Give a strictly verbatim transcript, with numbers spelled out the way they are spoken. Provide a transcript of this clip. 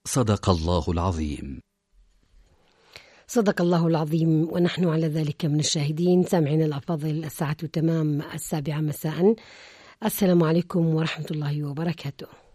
صدق الله العظيم. صدق الله العظيم ونحن على ذلك من الشاهدين. سامعين الأفاضل، الساعة تمام السابعة مساء. السلام عليكم ورحمة الله وبركاته.